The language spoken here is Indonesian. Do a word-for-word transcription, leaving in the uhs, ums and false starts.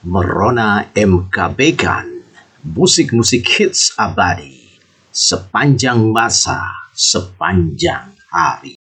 Merona M K Bekan, musik-musik hits abadi, sepanjang masa, sepanjang hari.